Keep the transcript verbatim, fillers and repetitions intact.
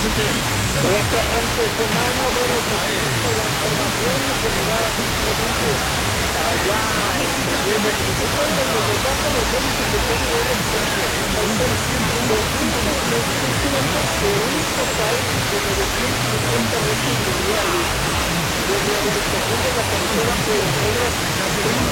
Esta entre semana, bueno, pues visto la información y se me da simplemente allá en el diez de México, donde los datos de débito que tiene el centro ochenta y seis, doscientos veinticinco de un total de novecientos setenta metros lineales de rehabilitación de la carretera por obras